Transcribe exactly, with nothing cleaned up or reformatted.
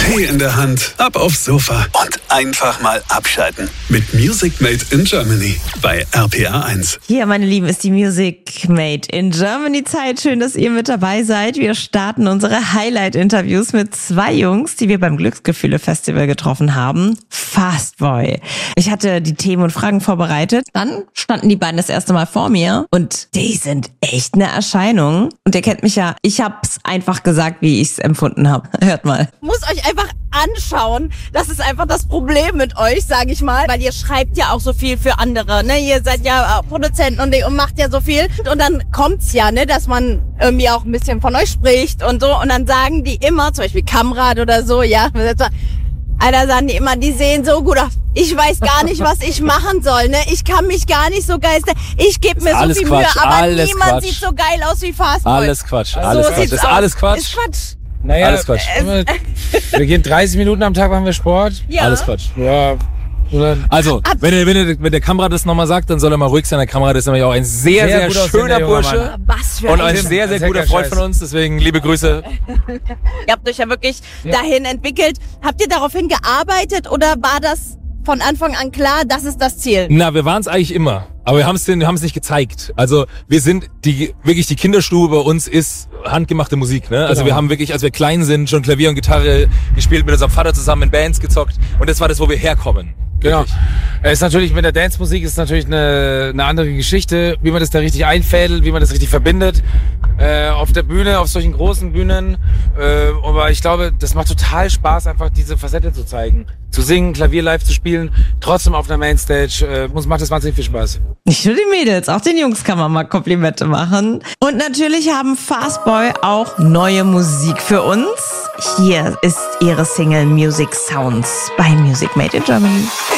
Tee in der Hand, ab aufs Sofa und einfach mal abschalten. Mit Music Made in Germany bei R P R eins. Hier, meine Lieben, ist die Music Made in Germany Zeit. Schön, dass ihr mit dabei seid. Wir starten unsere Highlight-Interviews mit zwei Jungs, die wir beim Glücksgefühle-Festival getroffen haben. Fastboy. Ich hatte die Themen und Fragen vorbereitet. Dann standen die beiden das erste Mal vor mir und die sind echt eine Erscheinung. Und ihr kennt mich ja, ich hab's einfach gesagt, wie ich's empfunden habe. Hört mal. Muss euch einfach anschauen. Das ist einfach das Problem mit euch, sage ich mal. Weil ihr schreibt ja auch so viel für andere, ne? Ihr seid ja Produzenten und, und macht ja so viel. Und dann kommt's ja, ne, dass man irgendwie auch ein bisschen von euch spricht und so. Und dann sagen die immer, zum Beispiel Kamrad oder so, ja. Alter, sagen die immer, die sehen so gut aus. Ich weiß gar nicht, was ich machen soll, ne? Ich kann mich gar nicht so geistern. Ich gebe mir so viel Quatsch, Mühe, aber alles niemand Quatsch. sieht so geil aus wie Fastboy. Alles Quatsch, alles so Quatsch. sieht's Ist aus. alles Quatsch. Ist Quatsch. Naja, Alles Quatsch. äh, wir gehen dreißig Minuten am Tag, machen wir Sport. Ja. Alles Quatsch. Ja. Oder Also, wenn der, wenn, der, wenn der Kamerad das nochmal sagt, dann soll er mal ruhig sein. Der Kamerad ist nämlich auch ein sehr, Sehr sehr, gut aussehender schöner junger Bursche. Mann. Was für Und ein ein Tim, sehr, sehr erzähl guter keinen Freund Scheiß. von uns. Deswegen liebe Grüße. Ihr habt euch ja wirklich dahin entwickelt. Habt ihr daraufhin gearbeitet oder war das von Anfang an klar, das ist das Ziel? Na, wir waren es eigentlich immer. Aber wir haben es wir haben's nicht gezeigt. Also wir sind, die wirklich die Kinderstube bei uns ist handgemachte Musik. Ne? Also Genau. wir haben wirklich, als wir klein sind, schon Klavier und Gitarre gespielt, mit unserem Vater zusammen in Bands gezockt. Und das war das, wo wir herkommen. Genau. Wirklich. Es ist natürlich mit der Dance-Musik ist natürlich eine, eine andere Geschichte, wie man das da richtig einfädelt, wie man das richtig verbindet. Äh, auf der Bühne, auf solchen großen Bühnen. Äh, aber ich glaube, das macht total Spaß, einfach diese Facette zu zeigen. Zu singen, Klavier live zu spielen, trotzdem auf einer Mainstage. Äh, muss, macht das wahnsinnig viel Spaß. Nicht nur die Mädels, auch den Jungs kann man mal Komplimente machen. Und natürlich haben Fastboy auch neue Musik für uns. Hier ist ihre Single Music Sounds bei Music Made in Germany.